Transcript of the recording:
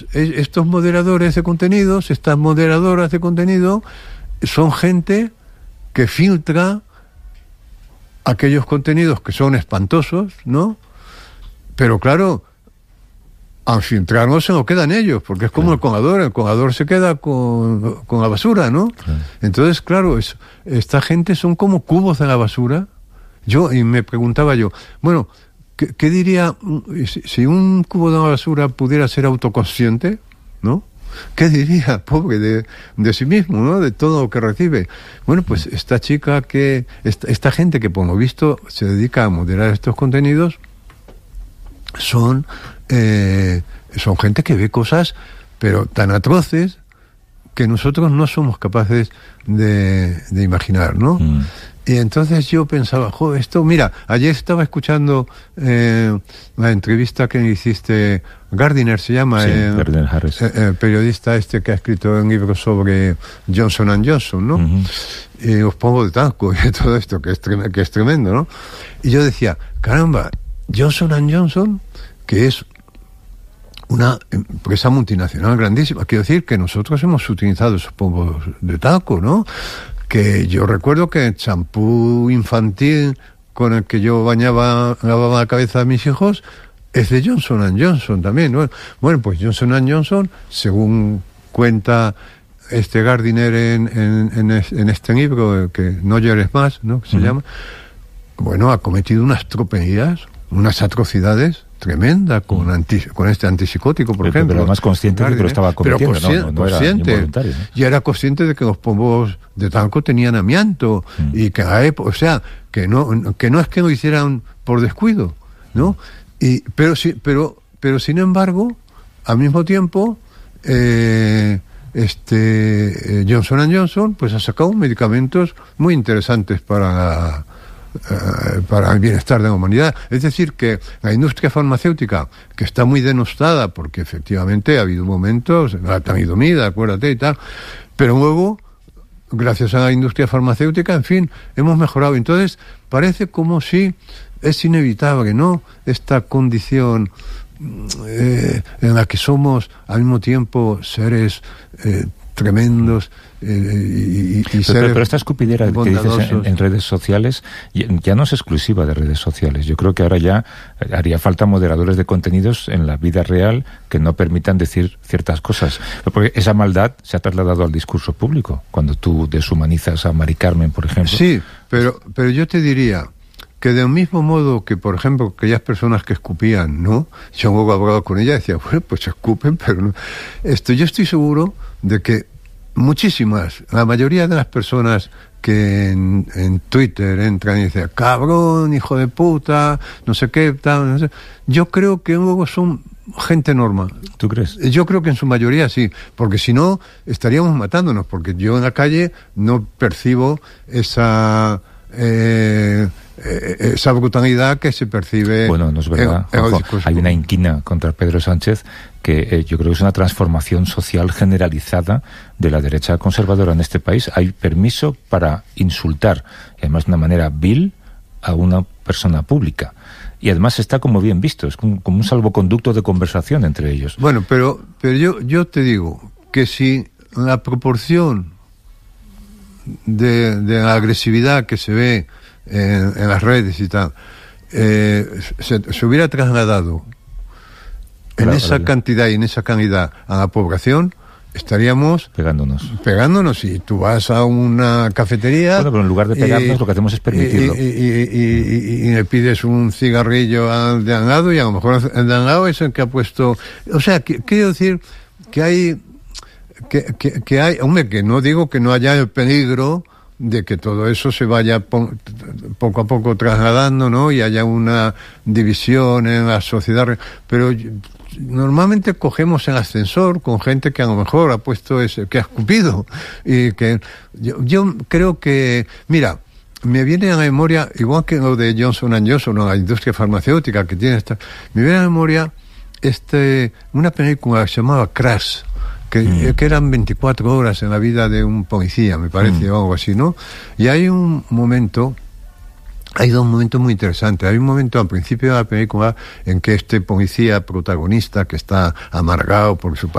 estos moderadores de contenidos, estas moderadoras de contenido, son gente que filtra aquellos contenidos que son espantosos, ¿no? Pero claro, al filtrar no se nos quedan ellos, porque es como el colador se queda con la basura, ¿no? Claro. Entonces, claro, esta gente son como cubos de la basura. Y me preguntaba yo, bueno, ¿qué diría si un cubo de la basura pudiera ser autoconsciente, ¿no? ¿Qué diría, pobre, de sí mismo, ¿no? De todo lo que recibe. Bueno, pues esta chica esta gente que por lo visto se dedica a moderar estos contenidos, son gente que ve cosas, pero tan atroces, que nosotros no somos capaces de imaginar, ¿no? Y entonces yo pensaba, esto, mira, ayer estaba escuchando la entrevista que hiciste, Gardiner se llama, Gardiner Harris, el periodista que ha escrito un libro sobre Johnson & Johnson, ¿no? Uh-huh. Y os pongo de talco y todo esto, que es tremendo, ¿no? Y yo decía, caramba, Johnson & Johnson, que es una empresa multinacional grandísima, quiero decir que nosotros hemos utilizado esos pombos de talco, ¿no? Que yo recuerdo que el champú infantil con el que yo lavaba la cabeza de mis hijos es de Johnson & Johnson también, ¿no? Bueno, pues Johnson & Johnson, según cuenta Gardiner en este libro, que No llores más, ¿no? Que se llama, bueno, ha cometido unas tropelías, unas atrocidades tremenda con este antipsicótico, por ejemplo. Pero además consciente de que lo estaba cometiendo, no era involuntario, ¿no? Y era consciente de que los pombos de talco tenían amianto y que o sea, que no es que lo hicieran por descuido, ¿no? Pero sin embargo, al mismo tiempo, Johnson & Johnson pues ha sacado medicamentos muy interesantes para el bienestar de la humanidad. Es decir, que la industria farmacéutica, que está muy denostada, porque efectivamente ha habido momentos, la talidomida, acuérdate y tal, pero luego, gracias a la industria farmacéutica, en fin, hemos mejorado. Entonces, parece como si es inevitable, ¿no?, esta condición en la que somos al mismo tiempo seres tremendos pero esta escupidera que dices en redes sociales ya no es exclusiva de redes sociales. Yo creo que ahora ya haría falta moderadores de contenidos en la vida real que no permitan decir ciertas cosas, porque esa maldad se ha trasladado al discurso público cuando tú deshumanizas a Mari Carmen, por ejemplo. Sí, pero yo te diría que del mismo modo que, por ejemplo, aquellas personas que escupían, ¿no? Yo luego hablaba con ella y decía, bueno, pues escupen, pero no. Yo estoy seguro de que muchísimas, la mayoría de las personas que en Twitter entran y dicen, cabrón, hijo de puta, no sé qué, tal, no sé, yo creo que luego son gente normal. ¿Tú crees? Yo creo que en su mayoría sí, porque si no estaríamos matándonos, porque yo en la calle no percibo esa brutalidad que se percibe. Bueno, no es verdad, Juanjo, hay una inquina contra Pedro Sánchez que yo creo que es una transformación social generalizada de la derecha conservadora en este país. Hay permiso para insultar, y además de una manera vil, a una persona pública. Y además está como bien visto, es como un salvoconducto de conversación entre ellos. Bueno, pero yo te digo que si la proporción de la agresividad que se ve en las redes y tal se hubiera trasladado en esa cantidad y en esa calidad a la población, estaríamos pegándonos. Y tú vas a una cafetería, bueno, pero en lugar de pegarnos lo que hacemos es permitirlo y le pides un cigarrillo al de al lado, y a lo mejor el de al lado es el que ha puesto, o sea, quiero decir que hay hombre, que no digo que no haya el peligro de que todo eso se vaya poco a poco trasladando, ¿no? Y haya una división en la sociedad, pero normalmente cogemos el ascensor con gente que a lo mejor ha puesto que ha escupido, y que yo creo que, mira, me viene a la memoria, igual que lo de Johnson & Johnson, la industria farmacéutica que tiene me viene a la memoria una película que se llamaba Crash, que eran 24 horas en la vida de un policía, me parece, o algo así, ¿no? Y hay dos momentos muy interesantes. Hay un momento al principio de la película en que este policía protagonista, que está amargado por su